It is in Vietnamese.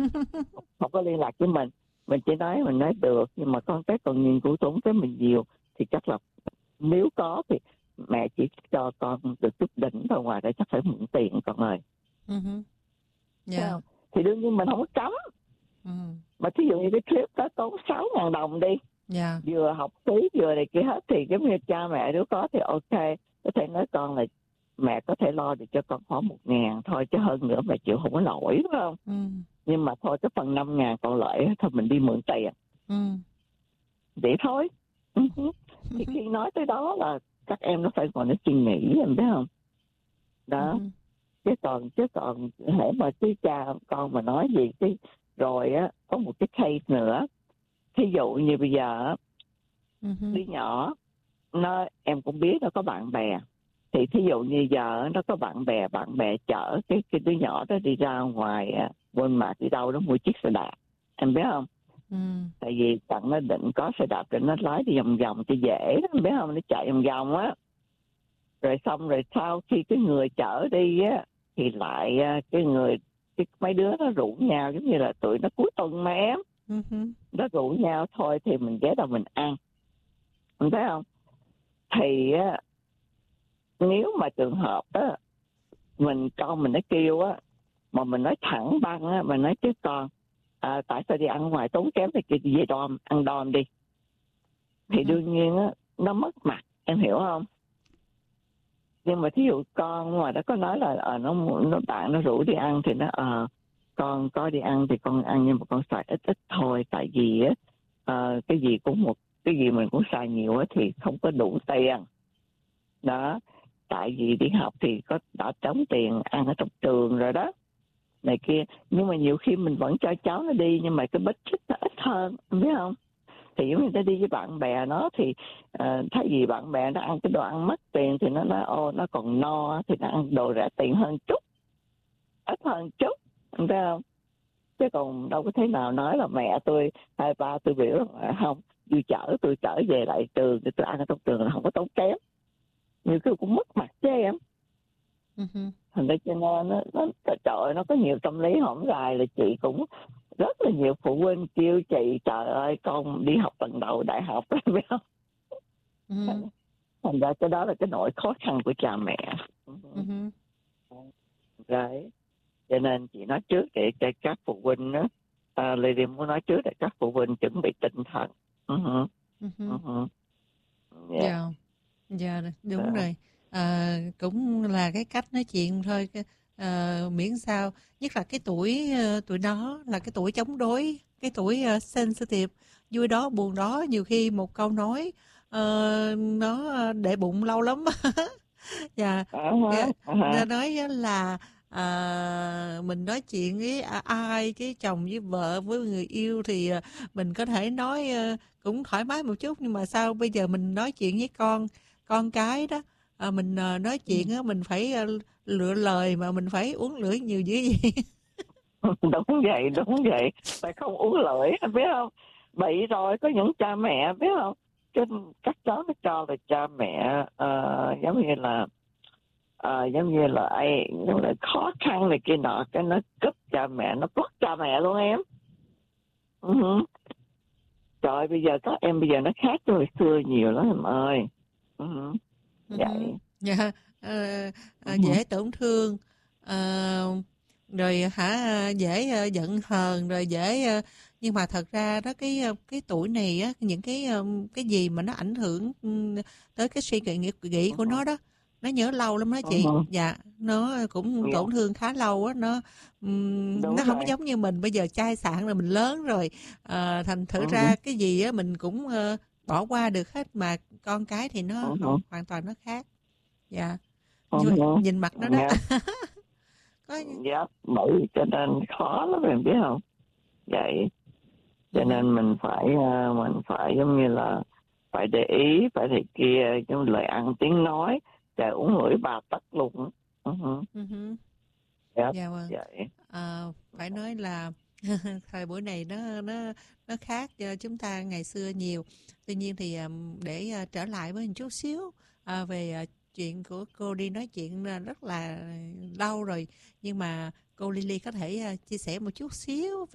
không có liên lạc với mình chỉ nói được, nhưng mà con cái còn nhìn của tốn cái mình nhiều thì chắc là nếu có thì mẹ chỉ cho con được chút đỉnh thôi, ngoài ra chắc phải mượn tiền con ơi. Dạ. Thì đương nhiên mình không có cấm, mà thí dụ như cái trip đó tốn 6.000 đồng đi, Dạ. vừa học phí vừa này kia hết, thì giống như cha mẹ nếu có thì ok, có thể nói con là mẹ có thể lo được cho con khoảng 1.000 thôi, chứ hơn nữa mẹ chịu không có nổi, đúng không? Nhưng mà thôi cái phần 5.000 còn lại thôi mình đi mượn tiền, vậy thôi. Thì khi nói tới đó là các em nó phải còn nó suy nghĩ, em biết không? Đó. Chứ còn hễ mà cái cha con mà nói gì cái rồi á, có một cái case nữa. Thí dụ như bây giờ đứa nhỏ em cũng biết nó có bạn bè, thì thí dụ như giờ nó có bạn bè chở cái đứa nhỏ đó đi ra ngoài Walmart đi đâu đó mua chiếc xe đạp, em biết không? Tại vì tặng nó định có xe đạp để nó lái đi vòng vòng cho dễ đó, em biết không? Nó chạy vòng vòng á, rồi xong rồi sau khi cái người chở đi á thì lại mấy đứa nó rủ nhau, giống như là tụi nó cuối tuần mà em, nó rủ nhau thôi thì mình ghé đâu mình ăn, em thấy không? Thì á, nếu mà trường hợp á con mình nó kêu á, mà mình nói thẳng băng á, mình nói chứ con tại sao đi ăn ngoài tốn kém thì kia, về ăn đòn đi, thì đương nhiên á nó mất mặt, em hiểu không? Nhưng mà thí dụ con mà nó có nói là nó bạn nó rủ đi ăn thì nó con có đi ăn thì con ăn, nhưng mà con xài ít ít thôi, tại vì á cái gì mình cũng xài nhiều á thì không có đủ tiền đó, tại vì đi học thì đã trống tiền ăn ở trong trường rồi đó này kia, nhưng mà nhiều khi mình vẫn cho cháu nó đi, nhưng mà cái budget nó ít hơn, em biết không? Thì giống như ta đi với bạn bè nó thì thay vì bạn bè nó ăn cái đồ ăn mất tiền thì nó nói nó còn no thì nó ăn đồ rẻ tiền hơn chút, ít hơn chút, em thấy không? Chứ còn đâu có thế nào nói là mẹ tôi hai ba tôi biểu không, tôi chở về lại trường thì tôi ăn ở trong trường là không có tốn kém, nhiều khi cũng mất mặt chứ em. Thành ra cho nên nó trời ơi, nó có nhiều tâm lý hổng gài, là chị cũng rất là nhiều phụ huynh kêu chị trời ơi con đi học lần đầu đại học phải không? Thành ra cái đó là cái nỗi khó khăn của cha mẹ. Đấy, cho nên chị nói trước để các phụ huynh đó, Lady muốn nói trước để các phụ huynh chuẩn bị tinh thần. Dạ, đúng rồi. Cũng là cái cách nói chuyện thôi, miễn sao, nhất là cái tuổi tụi nó là cái tuổi chống đối, cái tuổi sensitive, vui đó buồn đó, nhiều khi một câu nói nó để bụng lâu lắm. Dạ. Nói là mình nói chuyện với ai, cái chồng với vợ với người yêu thì mình có thể nói cũng thoải mái một chút, nhưng mà sao bây giờ mình nói chuyện với con cái đó, mình nói chuyện á, mình phải lựa lời, mà mình phải uống lưỡi nhiều dữ vậy. Đúng vậy, phải không uống lưỡi, anh biết không? Bị rồi, có những cha mẹ biết không, các cháu nó cho là cha mẹ giống như là khó khăn này kia nọ, cái nó cướp cha mẹ, nó bắt cha mẹ luôn em. Trời, bây giờ các em bây giờ nó khác từ hồi xưa nhiều lắm em ơi. Vậy. Dạ. Dễ tổn thương, rồi dễ giận hờn, rồi dễ nhưng mà thật ra đó, cái tuổi này á, những cái gì mà nó ảnh hưởng tới cái suy nghĩ của nó đó, nó nhớ lâu lắm đó chị. Dạ, nó cũng tổn thương khá lâu á, nó không giống như mình bây giờ chai sạn rồi, mình lớn rồi, thành thử ra cái gì á mình cũng bỏ qua được hết, mà con cái thì nó hoàn toàn nó khác. Dạ. Nhìn mặt nó đó. Bởi cho nên khó lắm em biết không? Vậy cho nên mình phải giống như là phải để ý, phải thì kia, giống lời ăn tiếng nói, trời uống lưỡi bà tắt luôn. Dạ vâng. Vậy. Phải nói là thời buổi này nó khác chúng ta ngày xưa nhiều. Tuy nhiên thì để trở lại với một chút xíu về chuyện của cô đi nói chuyện rất là lâu rồi, nhưng mà cô Lily có thể chia sẻ một chút xíu